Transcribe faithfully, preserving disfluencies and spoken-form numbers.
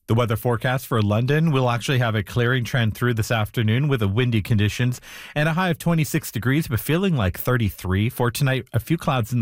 The weather forecast for London will actually have a clearing trend through this afternoon with a windy conditions and a high of twenty-six degrees, but feeling like thirty-three for tonight. A few clouds in the